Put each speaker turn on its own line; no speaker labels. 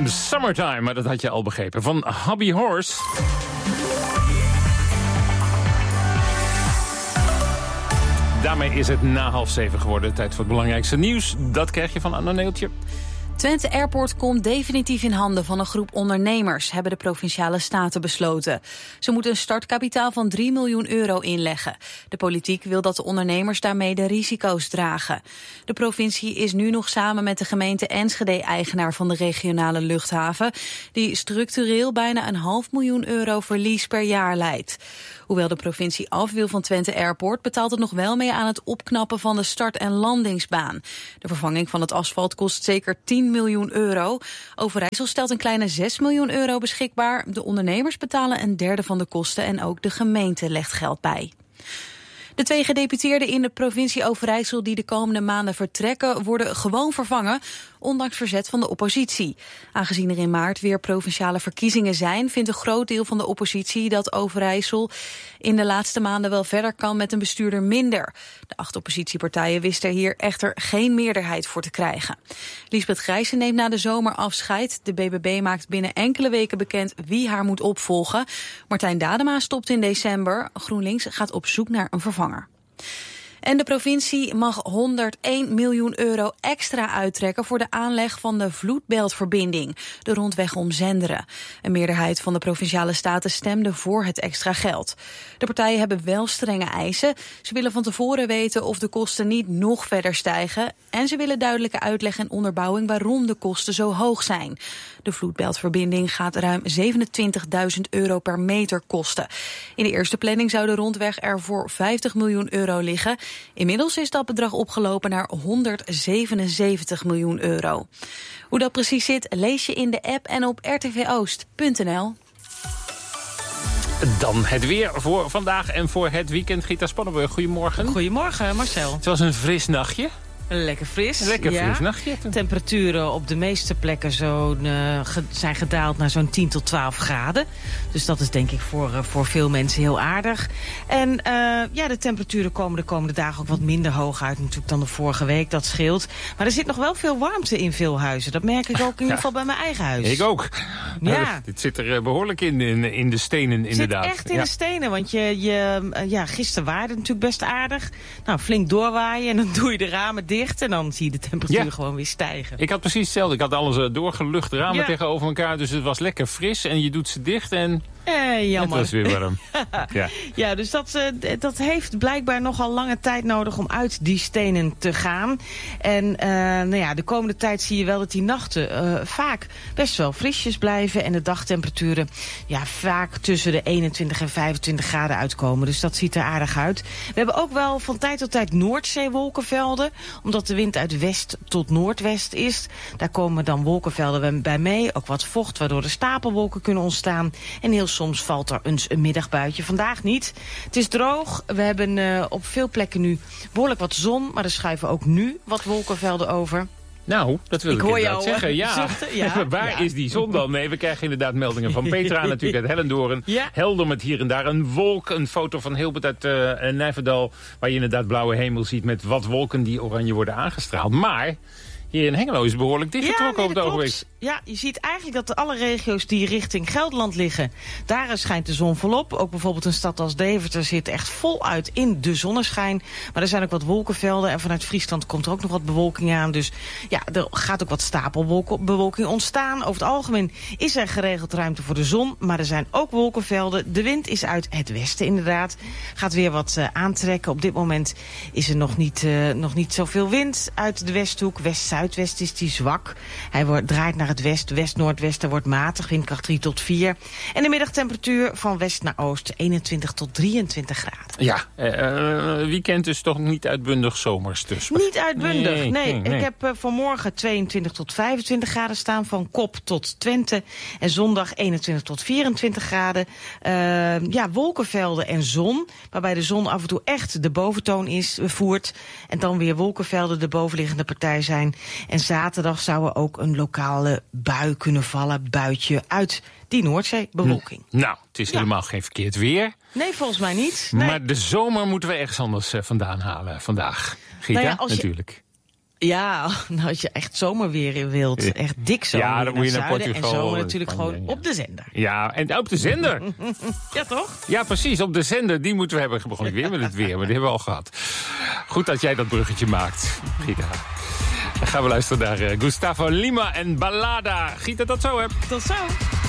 Summertime, maar dat had je al begrepen. Van Hobby Horse. Daarmee is het na 6:30 geworden. Tijd voor het belangrijkste nieuws. Dat krijg je van Anna Neeltje.
Twente Airport komt definitief in handen van een groep ondernemers, hebben de Provinciale Staten besloten. Ze moeten een startkapitaal van €3 miljoen inleggen. De politiek wil dat de ondernemers daarmee de risico's dragen. De provincie is nu nog samen met de gemeente Enschede eigenaar van de regionale luchthaven, die structureel bijna €500 miljoen verlies per jaar leidt. Hoewel de provincie af wil van Twente Airport, betaalt het nog wel mee aan het opknappen van de start- en landingsbaan. De vervanging van het asfalt kost zeker €10 miljoen. Overijssel stelt een kleine €6 miljoen beschikbaar. De ondernemers betalen een derde van de kosten en ook de gemeente legt geld bij. De 2 gedeputeerden in de provincie Overijssel die de komende maanden vertrekken, worden gewoon vervangen, ondanks verzet van de oppositie. Aangezien er in maart weer provinciale verkiezingen zijn, vindt een groot deel van de oppositie dat Overijssel in de laatste maanden wel verder kan met een bestuurder minder. De 8 oppositiepartijen wisten hier echter geen meerderheid voor te krijgen. Liesbeth Grijssen neemt na de zomer afscheid. De BBB maakt binnen enkele weken bekend wie haar moet opvolgen. Martijn Dadema stopt in december. GroenLinks gaat op zoek naar een vervanger. En de provincie mag €101 miljoen extra uittrekken voor de aanleg van de vloedbeltverbinding, de rondweg om Zenderen. Een meerderheid van de Provinciale Staten stemde voor het extra geld. De partijen hebben wel strenge eisen. Ze willen van tevoren weten of de kosten niet nog verder stijgen. En ze willen duidelijke uitleg en onderbouwing waarom de kosten zo hoog zijn. De vloedbeltverbinding gaat ruim €27.000 per meter kosten. In de eerste planning zou de rondweg er voor €50 miljoen liggen. Inmiddels is dat bedrag opgelopen naar €177 miljoen. Hoe dat precies zit, lees je in de app en op rtvoost.nl.
Dan het weer voor vandaag en voor het weekend. Gita Spannenburg, goedemorgen.
Goedemorgen, Marcel.
Het was een fris nachtje.
Lekker fris.
Fris nachtje.
Temperaturen op de meeste plekken zijn gedaald naar zo'n 10 tot 12 graden. Dus dat is denk ik voor veel mensen heel aardig. En de temperaturen komen de komende dagen ook wat minder hoog uit natuurlijk dan de vorige week. Dat scheelt. Maar er zit nog wel veel warmte in veel huizen. Dat merk ik ook in ieder geval bij mijn eigen huis.
Ik ook.
Ja.
Dit zit er behoorlijk in de stenen inderdaad.
Het zit echt in de stenen, want gisteren waaide het natuurlijk best aardig. Nou, flink doorwaaien en dan doe je de ramen dicht. En dan zie je de temperatuur gewoon weer stijgen.
Ik had precies hetzelfde. Ik had alles doorgelucht ramen tegenover elkaar. Dus het was lekker fris. En je doet ze dicht en
jammer.
Het was weer warm.
Ja, dus dat heeft blijkbaar nogal lange tijd nodig om uit die stenen te gaan. En de komende tijd zie je wel dat die nachten vaak best wel frisjes blijven. En de dagtemperaturen vaak tussen de 21 en 25 graden uitkomen. Dus dat ziet er aardig uit. We hebben ook wel van tijd tot tijd Noordzeewolkenvelden. Omdat de wind uit west tot noordwest is. Daar komen dan wolkenvelden bij mee. Ook wat vocht, waardoor er stapelwolken kunnen ontstaan. En heel soms valt er eens een middagbuitje. Vandaag niet. Het is droog. We hebben op veel plekken nu behoorlijk wat zon. Maar er schuiven ook nu wat wolkenvelden over.
Nou, dat wil ik inderdaad zeggen.
Ja.
Waar is die zon dan? Nee, we krijgen inderdaad meldingen van Petra, natuurlijk uit Hellendoorn.
Ja.
Helder met hier en daar een wolk. Een foto van Hilbert uit Nijverdal, waar je inderdaad blauwe hemel ziet met wat wolken die oranje worden aangestraald. Maar hier in Hengelo is het behoorlijk dichtgetrokken op het ogenblik.
Ja, je ziet eigenlijk dat alle regio's die richting Gelderland liggen, daar schijnt de zon volop. Ook bijvoorbeeld een stad als Deventer zit echt voluit in de zonneschijn. Maar er zijn ook wat wolkenvelden en vanuit Friesland komt er ook nog wat bewolking aan. Dus er gaat ook wat stapelbewolking ontstaan. Over het algemeen is er geregeld ruimte voor de zon, maar er zijn ook wolkenvelden. De wind is uit het westen inderdaad. Gaat weer wat aantrekken. Op dit moment is er nog niet zoveel wind uit de westhoek. West-zuidwest is die zwak. Hij draait naar het west-noordwesten wordt matig, windkracht 3 tot 4. En de middagtemperatuur van west naar oost 21 tot 23 graden.
Ja, weekend is toch niet uitbundig zomers dus.
Niet uitbundig, nee. Ik heb vanmorgen 22 tot 25 graden staan, van Kop tot Twente. En zondag 21 tot 24 graden. Wolkenvelden en zon, waarbij de zon af en toe echt de boventoon voert. En dan weer wolkenvelden de bovenliggende partij zijn. En zaterdag zou er ook een lokale bui kunnen vallen, buitje uit die Noordzeebewolking.
Nou, het is helemaal geen verkeerd weer.
Nee, volgens mij niet. Nee.
Maar de zomer moeten we ergens anders vandaan halen vandaag. Gita, natuurlijk.
Ja, nou, als je echt zomerweer wilt. Echt dik zomer.
Ja, dan moet je naar
zuiden.
Portugal.
En zomer natuurlijk gewoon op de zender.
Ja, en op de zender.
Ja, toch?
Ja, precies. Op de zender. Die moeten we hebben. Begon ik weer met het weer, maar die hebben we al gehad. Goed dat jij dat bruggetje maakt, Gita. Dan gaan we luisteren naar Gustavo Lima en Ballada. Gita, tot zo, hè.
Tot zo.